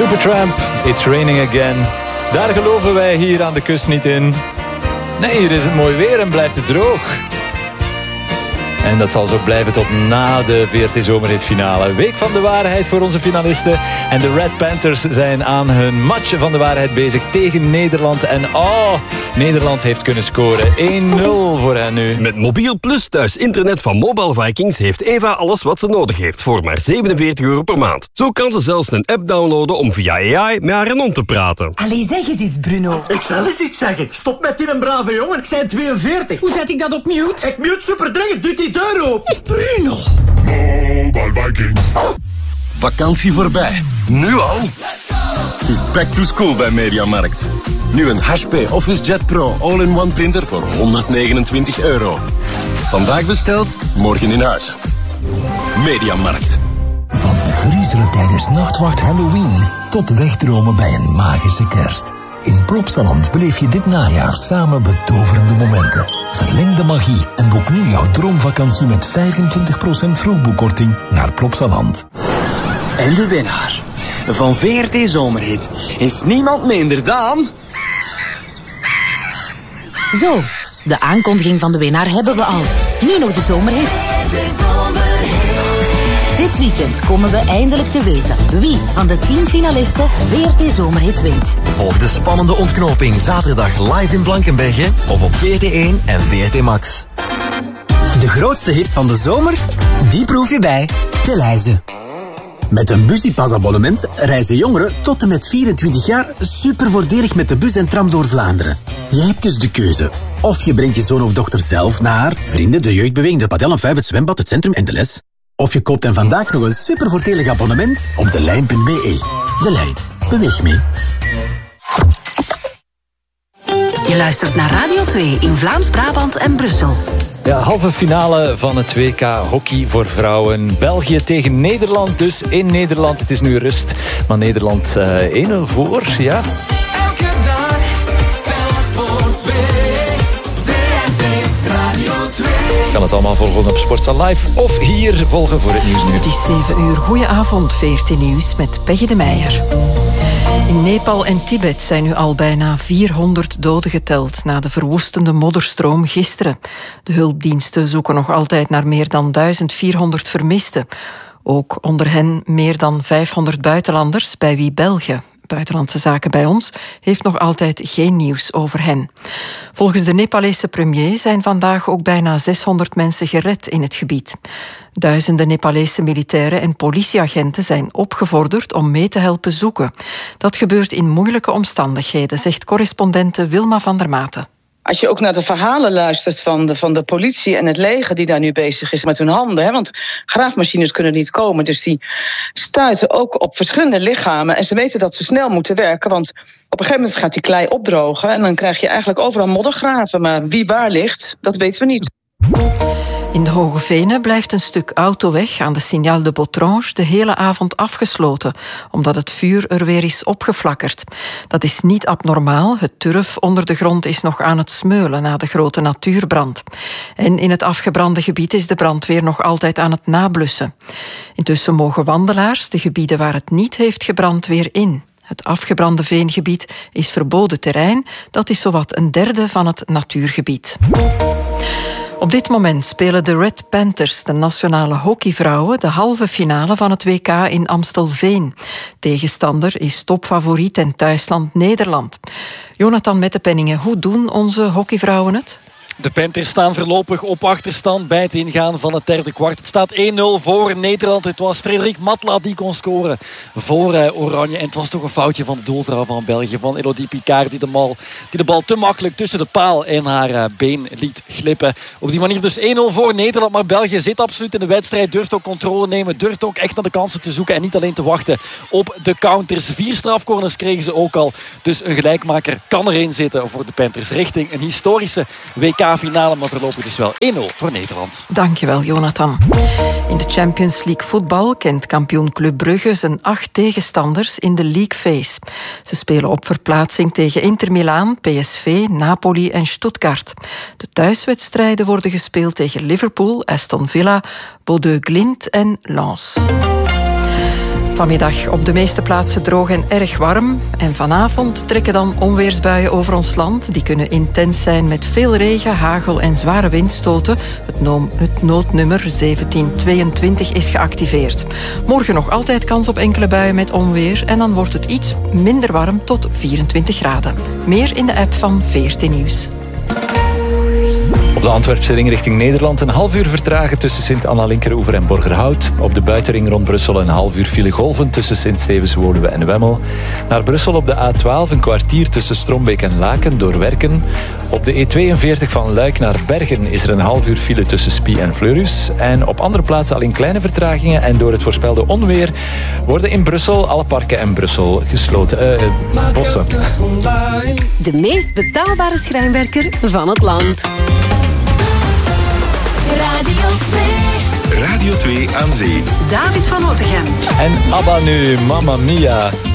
Supertramp, It's Raining Again. Daar geloven wij hier aan de kust niet in. Nee, hier is het mooi weer en blijft het droog. En dat zal zo blijven tot na de VRT Zomerhitfinale. Week van de waarheid voor onze finalisten. En de Red Panthers zijn aan hun match van de waarheid bezig tegen Nederland. En Nederland heeft kunnen scoren. 1-0 voor hen nu. Met Mobiel Plus thuis internet van Mobile Vikings heeft Eva alles wat ze nodig heeft voor maar €47 per maand. Zo kan ze zelfs een app downloaden om via AI met haar hond te praten. Allee, zeg eens iets, Bruno. Ik zal eens iets zeggen. Stop met die een brave jongen, ik zijn 42. Hoe zet ik dat op mute? Ik mute superdringend, doet die deur open. Bruno. Mobile Vikings. Vakantie voorbij. Nu al? Het is back to school bij Mediamarkt. Nu een HP OfficeJet Pro all-in-one printer voor €129. Vandaag besteld, morgen in huis. Mediamarkt. Van de griezelen tijdens Nachtwacht Halloween tot wegdromen bij een magische kerst. In Plopsaland beleef je dit najaar samen betoverende momenten. Verleng de magie en boek nu jouw droomvakantie met 25% vroegboekkorting naar Plopsaland. En de winnaar van VRT Zomerhit is niemand minder dan... Zo, de aankondiging van de winnaar hebben we al. Nu nog de Zomerhit. Dit weekend komen we eindelijk te weten wie van de 10 finalisten VRT Zomerhit wint. Volg de spannende ontknoping zaterdag live in Blankenberge of op VRT1 en VRT Max. De grootste hits van de zomer, die proef je bij Telijze. Met een Busypass-abonnement reizen jongeren tot en met 24 jaar super voordelig met de bus en tram door Vlaanderen. Jij hebt dus de keuze. Of je brengt je zoon of dochter zelf naar vrienden, de jeugdbeweging, de padel en 5, het zwembad, het centrum en de les. Of je koopt hen vandaag nog een super voordelig abonnement op delijn.be. De Lijn. Beweeg mee. Je luistert naar Radio 2 in Vlaams-Brabant en Brussel. Ja, halve finale van het WK hockey voor vrouwen. België tegen Nederland, dus in Nederland. Het is nu rust, maar Nederland 1-0 voor, ja. Elke dag, telt voor 2. VRT Radio 2. Kan het allemaal volgen op Sportza Live of hier volgen voor het nieuws nu. Het is 7 uur. Goedenavond, VRT Nieuws met Peggy de Meijer. In Nepal en Tibet zijn nu al bijna 400 doden geteld na de verwoestende modderstroom gisteren. De hulpdiensten zoeken nog altijd naar meer dan 1400 vermisten. Ook onder hen meer dan 500 buitenlanders, bij wie België, Buitenlandse Zaken bij ons, heeft nog altijd geen nieuws over hen. Volgens de Nepalese premier zijn vandaag ook bijna 600 mensen gered in het gebied. Duizenden Nepalese militairen en politieagenten zijn opgevorderd om mee te helpen zoeken. Dat gebeurt in moeilijke omstandigheden, zegt correspondente Wilma van der Maten. Als je ook naar de verhalen luistert van de politie en het leger die daar nu bezig is met hun handen. Hè, want graafmachines kunnen niet komen. Dus die stuiten ook op verschillende lichamen. En ze weten dat ze snel moeten werken. Want op een gegeven moment gaat die klei opdrogen. En dan krijg je eigenlijk overal moddergraven. Maar wie waar ligt, dat weten we niet. In de Hoge Venen blijft een stuk autoweg aan de Signal de Botrange de hele avond afgesloten, omdat het vuur er weer is opgeflakkerd. Dat is niet abnormaal. Het turf onder de grond is nog aan het smeulen na de grote natuurbrand. En in het afgebrande gebied is de brandweer nog altijd aan het nablussen. Intussen mogen wandelaars de gebieden waar het niet heeft gebrand weer in. Het afgebrande veengebied is verboden terrein. Dat is zowat een derde van het natuurgebied. Op dit moment spelen de Red Panthers, de nationale hockeyvrouwen, de halve finale van het WK in Amstelveen. Tegenstander is topfavoriet en thuisland Nederland. Jonathan Mettepenningen, hoe doen onze hockeyvrouwen het? De Panthers staan voorlopig op achterstand bij het ingaan van het derde kwart. Het staat 1-0 voor Nederland. Het was Frederik Matla die kon scoren voor Oranje. En het was toch een foutje van de doelvrouw van België, van Elodie Picard, die de bal te makkelijk tussen de paal en haar been liet glippen. Op die manier dus 1-0 voor Nederland. Maar België zit absoluut in de wedstrijd. Durft ook controle nemen. Durft ook echt naar de kansen te zoeken. En niet alleen te wachten op de counters. 4 strafcorners kregen ze ook al. Dus een gelijkmaker kan erin zitten voor de Panthers. Richting een historische WK-finale. Maar voorlopig dus wel 1-0 voor Nederland. Dankjewel, Jonathan. In de Champions League voetbal kent kampioen Club Brugge zijn 8 tegenstanders in de League Phase. Ze spelen op verplaatsing tegen Inter Milaan, PSV, Napoli en Stuttgart. De thuiswedstrijden worden gespeeld tegen Liverpool, Aston Villa, Bodø Glimt en Lens. Vanmiddag op de meeste plaatsen droog en erg warm. En vanavond trekken dan onweersbuien over ons land. Die kunnen intens zijn met veel regen, hagel en zware windstoten. Het noodnummer 1722 is geactiveerd. Morgen nog altijd kans op enkele buien met onweer. En dan wordt het iets minder warm tot 24 graden. Meer in de app van VRT Nieuws. Op de Antwerpse ring richting Nederland een half uur vertragen tussen Sint-Anna-Linkeroever en Borgerhout. Op de buitenring rond Brussel een half uur file golven tussen Sint-Stevens-Woluwe en Wemmel. Naar Brussel op de A12 een kwartier tussen Strombeek en Laken door Werken. Op de E42 van Luik naar Bergen is er een half uur file tussen Spie en Fleurus. En op andere plaatsen alleen kleine vertragingen. En door het voorspelde onweer worden in Brussel alle parken en Brussel gesloten. Bossen. De meest betaalbare schrijnwerker van het land. Radio 2. Radio 2 aan zee. David van Otegem. En ABBA nu, Mamma Mia.